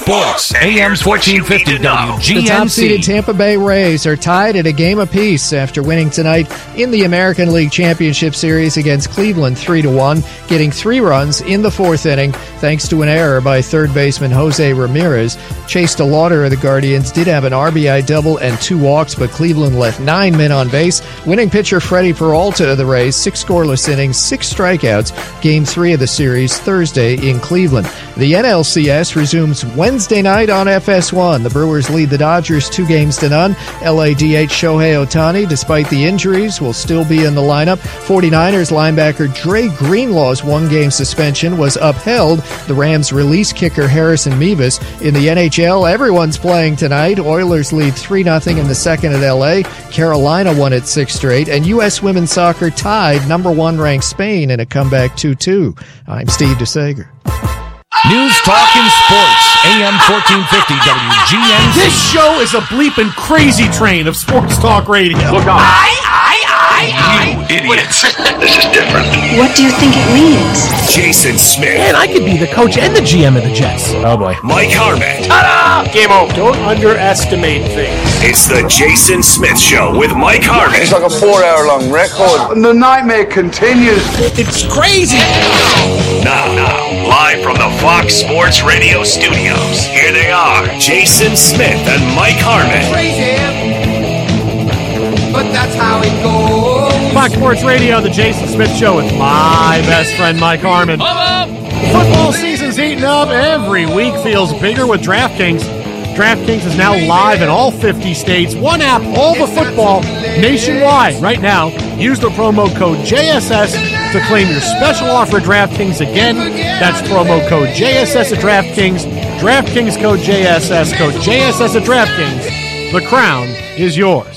Sports, AM 1450 WGNC. The top-seeded Tampa Bay Rays are tied at a game apiece after winning tonight in the American League Championship Series against Cleveland 3-1, getting 3 runs in the 4th inning thanks to an error by third baseman Jose Ramirez. Chase DeLauder of the Guardians did have an RBI double and 2 walks, but Cleveland left 9 men on base. Winning pitcher Freddie Peralta of the Rays, 6 scoreless innings, 6 strikeouts. Game 3 of the series Thursday in Cleveland. The NLCS resumes Wednesday night on FS1. The Brewers lead the Dodgers 2-0. LADH Shohei Ohtani, despite the injuries, will still be in the lineup. 49ers linebacker Dre Greenlaw's 1-game suspension was upheld. The Rams release kicker Harrison Mevis. In the NHL, everyone's playing tonight. Oilers lead 3-0 in the second at LA. Carolina won its 6th straight. And U.S. women's soccer tied number 1 ranked Spain in a comeback 2-2. I'm Steve DeSager. News, talk, and sports. AM 1450 WGNC. This show is a bleeping crazy train of sports talk radio. Look out. You idiots. This is different. What do you think it means? Jason Smith. Man, I could be the coach and the GM of the Jets. Oh, boy. Mike Harmon. Ta-da! Game over. Don't underestimate things. It's the Jason Smith Show with Mike Harmon. It's like a 4-hour-long record. And the nightmare continues. It's crazy. Now, live from the Fox Sports Radio studios, here they are, Jason Smith and Mike Harmon. Crazy, but that's how it goes. Fox Sports Radio, the Jason Smith Show with my best friend Mike Harmon. Football season's heating up. Every week feels bigger with DraftKings. DraftKings is now live in all 50 states. One app, all the football nationwide. Right now, use the promo code JSS to claim your special offer at DraftKings. Again, that's promo code JSS at DraftKings. DraftKings code JSS at DraftKings. The crown is yours.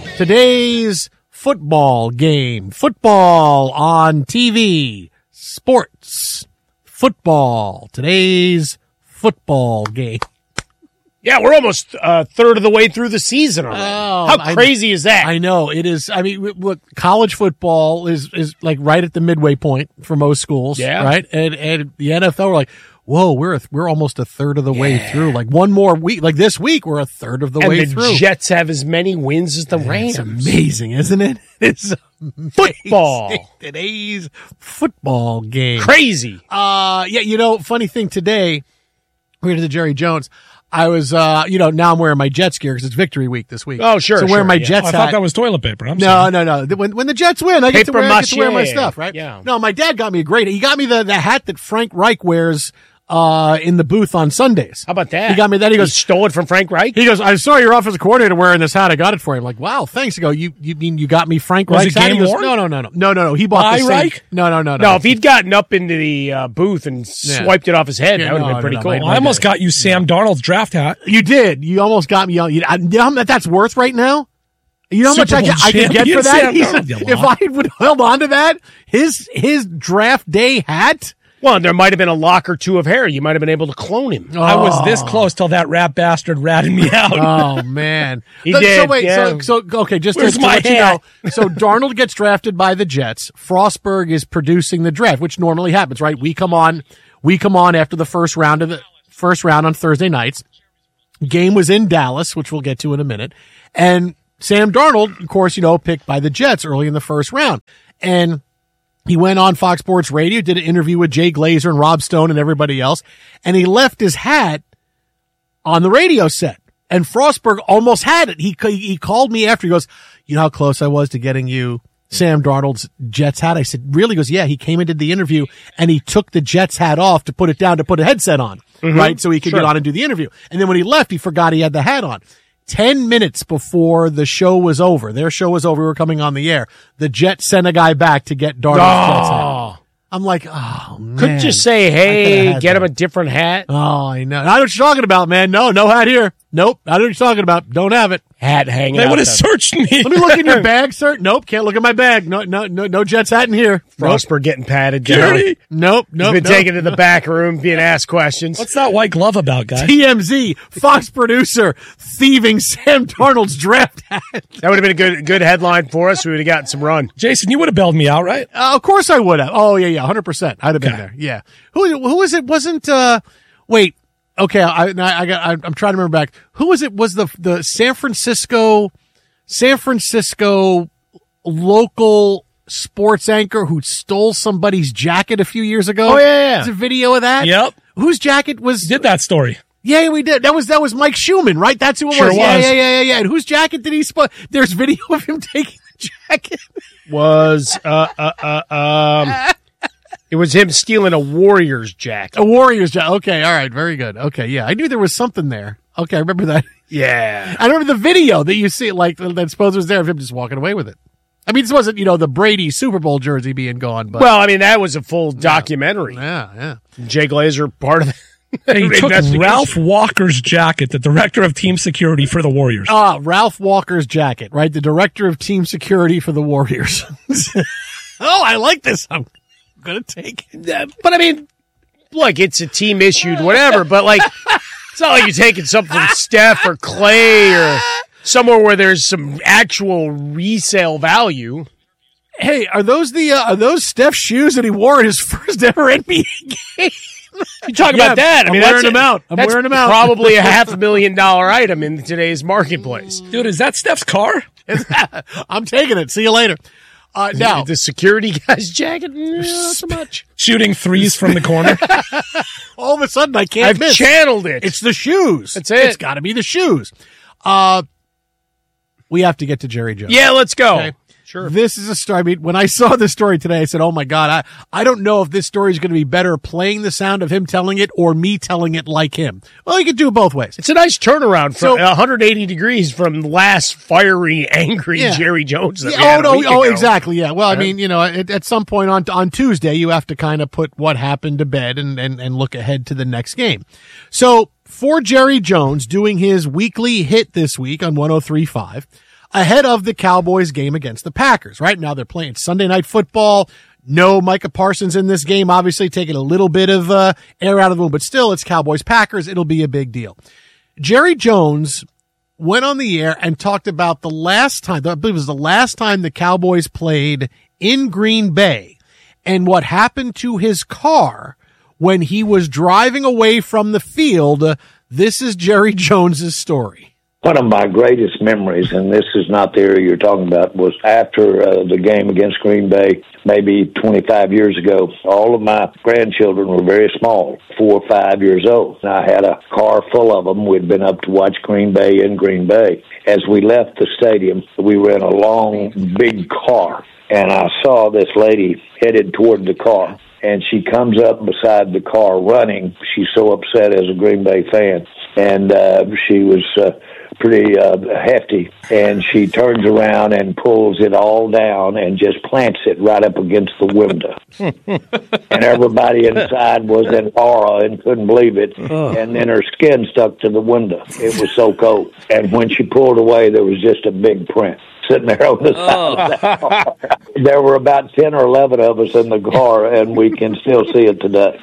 Today's football game. Football on TV. Sports. Football. Today's football game. Yeah, we're almost a third of the way through the season already. How crazy is that? I know it is. I mean, look, college football is like right at the midway point for most schools. Yeah. Right. And the NFL, we're like, whoa, we're almost a third of the way through. Like one more week, like this week, we're a third of the way through. And the Jets have as many wins as the Rams. It's amazing, isn't it? It's amazing. Football. Today's football game. Crazy. Yeah, funny thing today, we went to Jerry Jones. I was, now I'm wearing my Jets gear because it's Victory Week this week. Oh, sure. So wearing my Jets hat. I thought that was toilet paper. No. When the Jets win, I get to wear my stuff, right? Yeah. No, my dad got me he got me the hat that Frank Reich wears in the booth on Sundays. How about that? He got me that. He goes, stole it from Frank Reich? He goes, I saw your offensive coordinator wearing this hat. I got it for him. I'm like, wow, thanks. I go, you mean you got me Frank Reich's hat? He goes, no. He bought the same. Reich? No. No, if he'd gotten up into the booth and swiped it off his head, that would have been pretty cool. I almost got you Sam Darnold's draft hat. You did. You almost got me. You know how much that's worth right now? You know how much I could get for that? If I would held on to that, his draft day hat. Well, there might have been a lock or two of hair. You might have been able to clone him. I was this close till that rat bastard ratted me out. Oh, man. He did. So, wait, yeah. Okay, just Where's to my let you know. So, Darnold gets drafted by the Jets. Frostberg is producing the draft, which normally happens, right? We come on after the first round on Thursday nights. Game was in Dallas, which we'll get to in a minute. And Sam Darnold, of course, picked by the Jets early in the first round. And he went on Fox Sports Radio, did an interview with Jay Glazer and Rob Stone and everybody else, and he left his hat on the radio set. And Frostberg almost had it. He called me after. He goes, you know how close I was to getting you Sam Darnold's Jets hat? I said, really? He goes, yeah. He came and did the interview, and he took the Jets hat off to put it down to put a headset on, right? So he could get on and do the interview. And then when he left, he forgot he had the hat on. 10 minutes before the show was over, their show was over, we were coming on the air, the Jets sent a guy back to get Darnold's Jets hat. I'm like, oh, man. Couldn't you say, hey, get him a different hat? Oh, I know. I know what you're talking about, man. No hat here. Nope. I know what you're talking about. Don't have it. Hat hanging out. They would have searched me. Let me look in your bag, sir. Nope. Can't look in my bag. No Jets hat in here. Frostberg getting patted down. Nope. He's been taken to the back room, being asked questions. What's that white glove about, guys? TMZ, Fox producer, thieving Sam Darnold's draft hat. That would have been a good headline for us. We would have gotten some run. Jason, you would have bailed me out, right? Of course I would have. Oh, yeah, 100%. I'd have been there. Yeah. Who is it? Wasn't, Okay, I'm trying to remember back. Who was it? Was the San Francisco local sports anchor who stole somebody's jacket a few years ago? Oh yeah. There's a video of that. Yep. Whose jacket was? Did that story? Yeah, we did. That was Mike Schumann, right? That's who it Sure was. was. Yeah. And whose jacket did he steal? There's video of him taking the jacket. It was him stealing a Warriors jacket. A Warriors jacket. Okay, all right, very good. Okay, yeah, I knew there was something there. Okay, I remember that. Yeah. I remember the video that you see, like, that supposed was there of him just walking away with it. I mean, this wasn't, the Brady Super Bowl jersey being gone, but. Well, I mean, that was a full documentary. Yeah. Jay Glazer, part of He took Ralph Walker's jacket, the director of team security for the Warriors. Ralph Walker's jacket, right? The director of team security for the Warriors. Oh, I like this. I'm going to take it. But I mean, look, it's a team issued whatever, but like, it's not like you're taking something from Steph or Clay or somewhere where there's some actual resale value. Hey, are those Steph shoes that he wore in his first ever NBA game? You talk about that. I mean, I'm wearing them out. I'm wearing them out. Probably a $500,000 item in today's marketplace. Dude, is that Steph's car? I'm taking it. See you later. Now the security guy's jacket, not so much. Shooting threes from the corner. All of a sudden, I can't I've miss. channeled it. It's the shoes. That's it. It's got to be the shoes. We have to get to Jerry Jones. Yeah, let's go. Okay. Sure. This is a story. I mean, when I saw this story today, I said, oh my God, I don't know if this story is going to be better playing the sound of him telling it or me telling it like him. Well, you can do it both ways. It's a nice turnaround from 180 degrees from last fiery, angry Jerry Jones. That we had a week ago. Exactly. Yeah. Well, I mean, at some point on Tuesday, you have to kind of put what happened to bed and look ahead to the next game. So for Jerry Jones doing his weekly hit this week on 103.5, ahead of the Cowboys game against the Packers, right? Now they're playing Sunday Night Football. No Micah Parsons in this game, obviously taking a little bit of air out of the room, but still it's Cowboys-Packers. It'll be a big deal. Jerry Jones went on the air and talked about the last time, I believe it was the last time the Cowboys played in Green Bay and what happened to his car when he was driving away from the field. This is Jerry Jones's story. One of my greatest memories, and this is not the area you're talking about, was after the game against Green Bay, maybe 25 years ago. All of my grandchildren were very small, 4 or 5 years old. And I had a car full of them. We'd been up to watch Green Bay in Green Bay. As we left the stadium, we were in a long, big car, and I saw this lady headed toward the car. And she comes up beside the car running. She's so upset as a Green Bay fan. And she was pretty hefty. And she turns around and pulls it all down and just plants it right up against the window. And everybody inside was in awe and couldn't believe it. And then her skin stuck to the window. It was so cold. And when she pulled away, there was just a big print sitting there on the side of the car. There were about 10 or 11 of us in the car, and we can still see it today.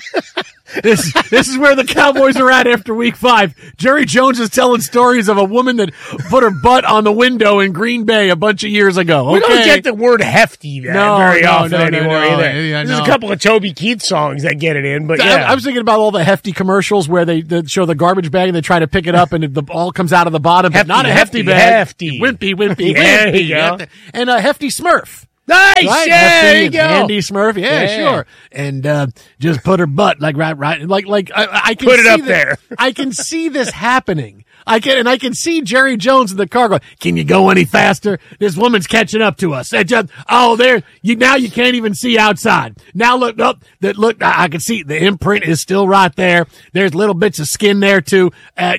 This is where the Cowboys are at after week 5. Jerry Jones is telling stories of a woman that put her butt on the window in Green Bay a bunch of years ago. Okay. We don't get the word hefty very often anymore either. Yeah, There's a couple of Toby Keith songs that get it in, but yeah. I was thinking about all the hefty commercials where they show the garbage bag and they try to pick it up and it all comes out of the bottom, but not a hefty bag. Hefty. Wimpy. Yeah, there you go. And a hefty Smurf. Nice, right? Yeah, there you go. Andy Smurf, yeah, sure. And just put her butt like right, like I can put it see up there. I can see this happening. I can see Jerry Jones in the car going, "Can you go any faster? This woman's catching up to us." Now you can't even see outside. Now look, I can see the imprint is still right there. There's little bits of skin there too.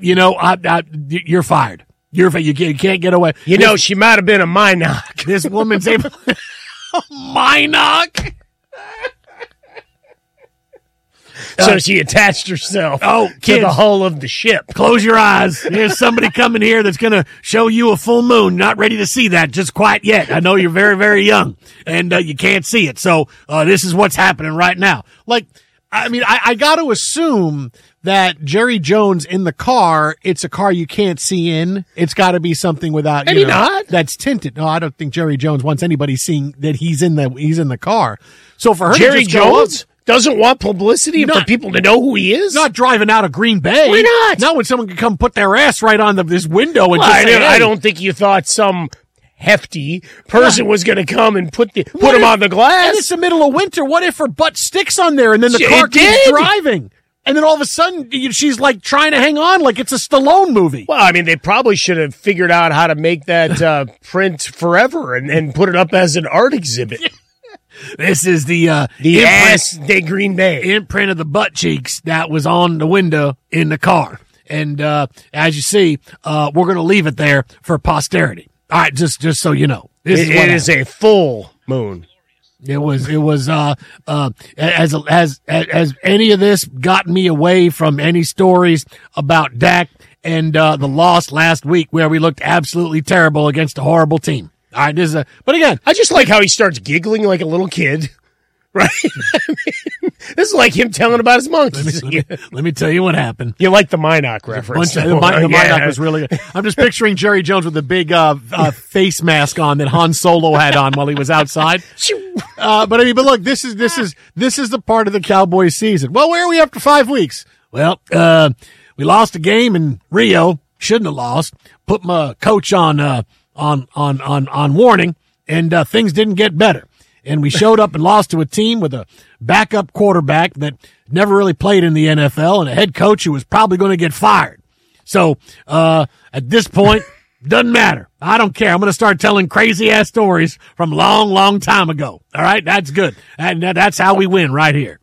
You're fired. You can't get away. She might have been a Minock. This woman's able. Minock. So she attached herself to the hull of the ship. Close your eyes. There's somebody coming here that's going to show you a full moon. Not ready to see that just quite yet. I know you're very, very young, and you can't see it. So this is what's happening right now. I got to assume that Jerry Jones in the car, it's a car you can't see in. It's got to be something without, maybe not. That's tinted. No, I don't think Jerry Jones wants anybody seeing that he's in the car. So for her Jerry to just Jones? Doesn't want publicity for people to know who he is? Not driving out of Green Bay. Why not? Not when someone can come put their ass right on this window and Well, just say, hey. I don't think you thought some hefty person was going to come and put him on the glass. And it's the middle of winter. What if her butt sticks on there and then the car keeps driving? And then all of a sudden, she's like trying to hang on like it's a Stallone movie. Well, I mean, they probably should have figured out how to make that print forever and put it up as an art exhibit. This is the ass de Green Bay imprint of the butt cheeks that was on the window in the car. And as you see, we're going to leave it there for posterity. All right, just so you know, it is a full moon. It was as any of this got me away from any stories about Dak and the loss last week where we looked absolutely terrible against a horrible team. All right, but again, I just like how he starts giggling like a little kid, right? I mean, this is like him telling about his monkeys. Let me tell you what happened. You like the Minock reference. The Minock was really good. I'm just picturing Jerry Jones with the big face mask on that Han Solo had on while he was outside. But look, this is the part of the Cowboys season. Well, where are we after 5 weeks? Well, we lost a game in Rio. Shouldn't have lost. Put my coach on warning, and things didn't get better. And we showed up and lost to a team with a backup quarterback that never really played in the NFL and a head coach who was probably going to get fired. So at this point, doesn't matter. I don't care. I'm going to start telling crazy-ass stories from long, long time ago. All right? That's good. And that's how we win right here.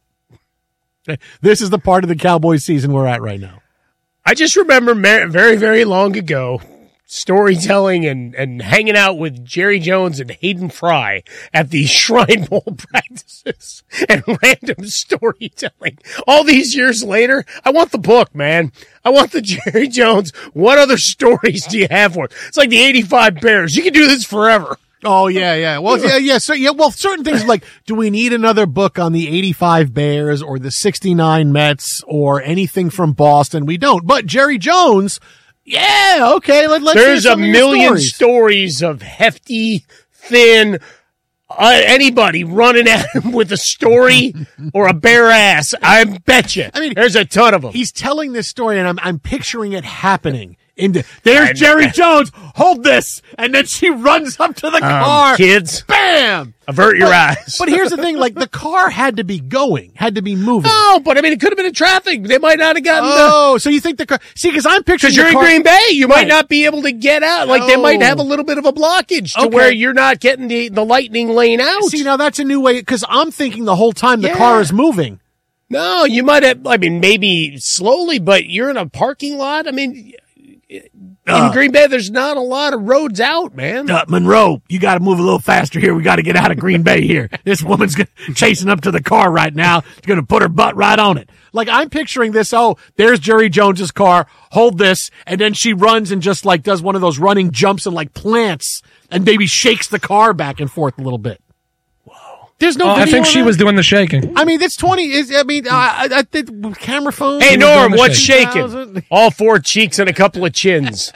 This is the part of the Cowboys season we're at right now. I just remember very, very long ago storytelling and hanging out with Jerry Jones and Hayden Fry at the Shrine Bowl practices and random storytelling. All these years later, I want the book, man. I want the Jerry Jones. What other stories do you have for it? It's like the 85 Bears. You can do this forever. Oh, yeah. Well, yeah. So, well, certain things like, do we need another book on the 85 Bears or the 69 Mets or anything from Boston? We don't. But Jerry Jones, yeah, okay. Let's There's hear a million stories of hefty, thin, anybody running at him with a story or a bare ass. I bet you. I mean, there's a ton of them. He's telling this story, and I'm picturing it happening. There's Jerry Jones. Hold this, and then she runs up to the car. Kids, bam! Avert your eyes. But here's the thing: like the car had to be moving. No, but I mean, it could have been in traffic. They might not have gotten. So you think the car? See, because I'm picturing because you're in Green Bay, you might not be able to get out. Like they might have a little bit of a blockage to where you're not getting the lightning lane out. See, now that's a new way because I'm thinking the whole time the car is moving. No, you might have. I mean, maybe slowly, but you're in a parking lot. I mean. In Green Bay, there's not a lot of roads out, man. Monroe, you got to move a little faster here. We got to get out of Green Bay here. This woman's chasing up to the car right now. She's going to put her butt right on it. Like, I'm picturing this. Oh, there's Jerry Jones's car. Hold this. And then she runs and just like does one of those running jumps and like plants and maybe shakes the car back and forth a little bit. There's no. I think she was doing the shaking. I mean, it's 20. I think camera phone. Hey, Norm, what's shaking? All 4 cheeks and a couple of chins.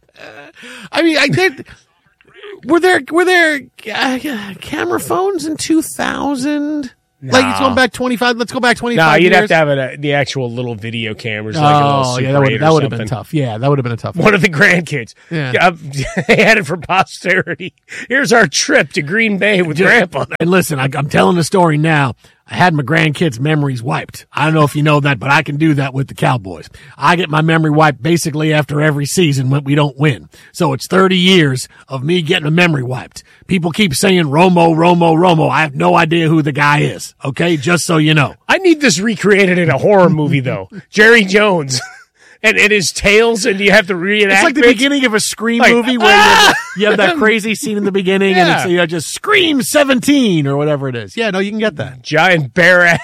I mean, were there camera phones in 2000? No. Like it's going back 25. Let's go back 25. No, you'd years. have to have the actual little video cameras. Like a little Super that would have been tough. Yeah, that would have been a tough one. Of the grandkids. Yeah. They had it for posterity. Here's our trip to Green Bay with Grandpa. And listen, I'm telling the story now. I had my grandkids' memories wiped. I don't know if you know that, but I can do that with the Cowboys. I get my memory wiped basically after every season when we don't win. So it's 30 years of me getting a memory wiped. People keep saying Romo. I have no idea who the guy is. Okay? Just so you know. I need this recreated in a horror movie, though. Jerry Jones. And his tails, and you have to reenact. It's like the beginning of a Scream movie where you have that crazy scene in the beginning, and it's just Scream 17 or whatever it is. Yeah, no, you can get that. Giant bear ass